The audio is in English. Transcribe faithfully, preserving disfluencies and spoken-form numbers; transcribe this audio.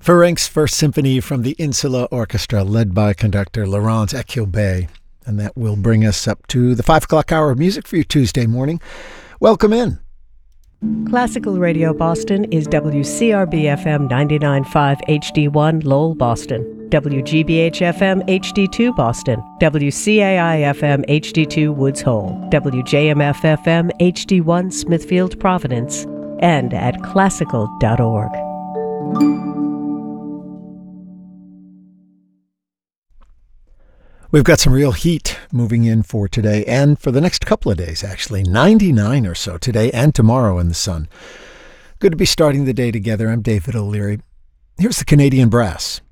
Ferencz First Symphony from the Insula Orchestra, led by conductor Laurence Equiobay. And that will bring us up to the five o'clock hour of music for your Tuesday morning. Welcome in. Classical Radio Boston is W C R B F M ninety-nine point five H D one Lowell, Boston, W G B H F M H D two Boston, W C A I F M H D two Woods Hole, W J M F F M H D one Smithfield, Providence, and at classical dot org. We've got some real heat moving in for today and for the next couple of days, actually. ninety-nine or so today and tomorrow in the sun. Good to be starting the day together. I'm David O'Leary. Here's the Canadian Brass.